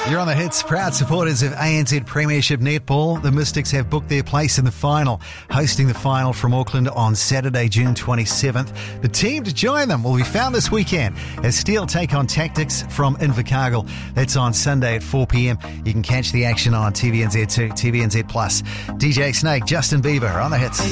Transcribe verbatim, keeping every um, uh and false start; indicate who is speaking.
Speaker 1: You're on the hits, proud supporters of A N Z Premiership Netball. The Mystics have booked their place in the final, hosting the final from Auckland on Saturday, June twenty-seventh. The team to join them will be found this weekend as Steel take on Tactics from Invercargill. That's on Sunday at four p.m. You can catch the action on T V N Z two, T V N Z Plus. D J Snake, Justin Bieber on the hits.